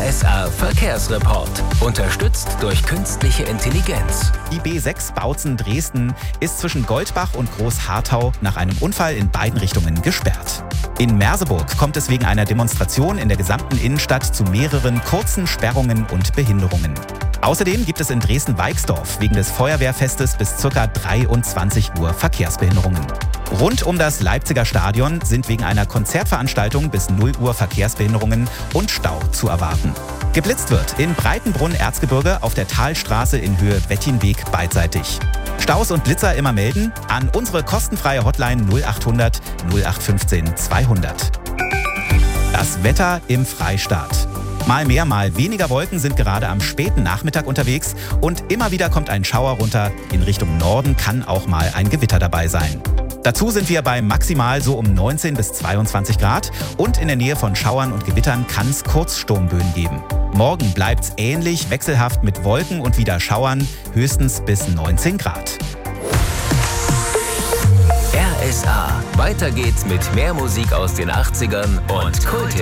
RSA Verkehrsreport. Unterstützt durch künstliche Intelligenz. Die B6 Bautzen-Dresden ist zwischen Goldbach und Großharthau nach einem Unfall in beiden Richtungen gesperrt. In Merseburg kommt es wegen einer Demonstration in der gesamten Innenstadt zu mehreren kurzen Sperrungen und Behinderungen. Außerdem gibt es in Dresden-Weixdorf wegen des Feuerwehrfestes bis ca. 23 Uhr Verkehrsbehinderungen. Rund um das Leipziger Stadion sind wegen einer Konzertveranstaltung bis 0 Uhr Verkehrsbehinderungen und Stau zu erwarten. Geblitzt wird in Breitenbrunn-Erzgebirge auf der Talstraße in Höhe Wettinweg beidseitig. Staus und Blitzer immer melden an unsere kostenfreie Hotline 0800 0815 200. Das Wetter im Freistaat. Mal mehr, mal weniger Wolken sind gerade am späten Nachmittag unterwegs und immer wieder kommt ein Schauer runter. In Richtung Norden kann auch mal ein Gewitter dabei sein. Dazu sind wir bei maximal so um 19 bis 22 Grad und in der Nähe von Schauern und Gewittern kann es Kurzsturmböen geben. Morgen bleibt's ähnlich wechselhaft mit Wolken und wieder Schauern, höchstens bis 19 Grad. RSA. Weiter geht's mit mehr Musik aus den 80ern und Kult.